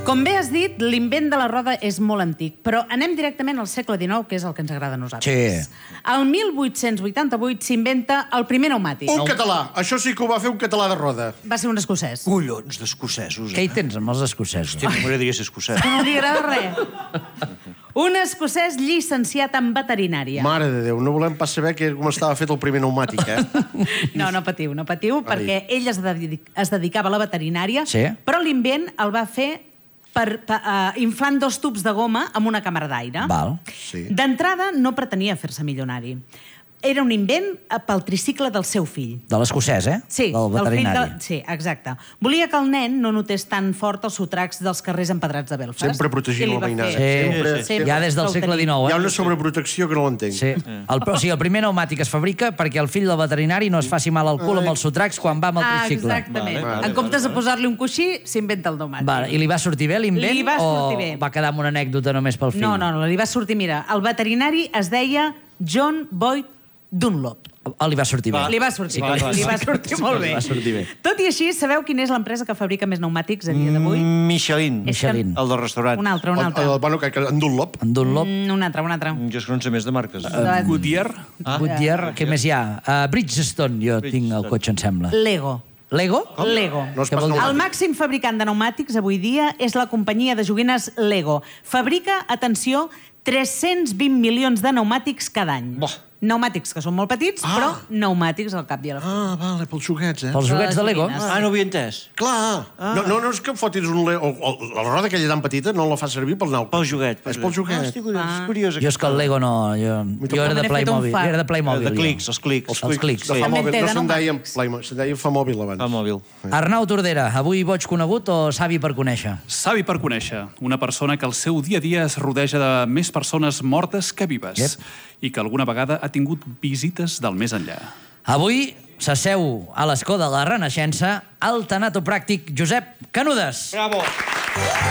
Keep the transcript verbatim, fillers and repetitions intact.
Com bé has dit, l'invent de la roda és molt antic, però anem directament al segle dinou, que és el que ens agrada a nosaltres. Sí. El mil vuit-cents vuitanta-vuit s'inventa el primer pneumàtic. Un català. Això sí que ho va fer un català de roda. Va ser un escocès. Collons d'escocesos. Què hi tens amb els escocesos? Hòstia, m'agradaria ser escocès. Que no li agrada res. Un escocès llicenciat en veterinària. Mare de Déu, no volem pas saber que, com estava fet el primer pneumàtic, eh? No, no patiu, no patiu, perquè ell es, dedic es dedicava a la veterinària, Sí. però l'invent el va fer per, per, uh, inflant dos tubs de goma amb una càmera d'aire. Val. Sí. D'entrada, no pretenia fer-se milionari. Era un invent pel tricicle del seu fill. De l'escocès, eh? Sí, Del veterinari. fill de... sí, exacte. Volia que el nen no notés tan fort els sotracs dels carrers empedrats de Belfast. Sempre protegint I li la va mainada. fer- Sí, Sempre, sí, sí. sempre. Ja des del Sol segle tenir. dinou, Hi ha eh? una sobreprotecció que no l'entenc. Sí. El, o sigui, el primer pneumàtic es fabrica perquè el fill del veterinari no es faci mal al cul amb els sotracs quan va amb el Ah, tricicle. exactament. Vale, vale, en comptes de posar-li un coixí, s'inventa el pneumàtic. Vale. I li va sortir bé l'invent Li va sortir o bé. va quedar amb una anècdota només pel fill? No, no, no, li va sortir, mira, el veterinari es deia John Boyd Dunlop. O li va sortir bé? Li va sortir, Sí, clar, li va sí. sortir molt bé. Li va sortir bé. Tot i així, sabeu quina és l'empresa que fabrica més pneumàtics a dia d'avui? Michelin. És que- Michelin. El del restaurant. Un altre, un El, altre. el, bueno, que, que en Dunlop. En Dunlop, Mm, un altre, un altre. Jo és que no en sé més de marques. De- Goodyear? Goodyear, què més hi ha? Uh, Bridgestone, jo tinc el cotxe, em sembla. Lego. Lego? Lego. No és Què pas vol dir? El pneumàtic. màxim fabricant de pneumàtics avui dia és la companyia de joguines Lego. Fabrica, atenció, tres-cents vint milions de pneumàtics cada any. Buah. Pneumàtics que són molt petits, Ah. però pneumàtics al cap i a la fi. Ah, vale, pels joguets, eh? Pels joguets de Lego? joguines. Ah, no ho havia entès. Clar. Ah. No, no, no és que em fotis un... Le... O, o, la roda aquella tan petita no la fa servir pel nau. Pel joguet. És pel joguet. Ah, hosti, collons, és curiós. Jo és que el Lego no... Jo, jo era de Me n'he fet un Playmobil. fart. Jo era de Playmobil. De jo. clics, els clics. Els clics. De sí. fa També en mòbil. té No de se'n deia pneumàtics. Playmobil, se'n deia fa mòbil abans. Fa mòbil. Arnau Tordera, avui boig conegut o savi per conèixer? Savi per conèixer. Una persona que al seu dia a dia es rodeja de més persones mortes que vives. Yep. I que alguna vegada ha tingut visites del més enllà. Avui s'asseu a l'escó de la Renaixença el tanatopràctic Josep Canudes. Bravo.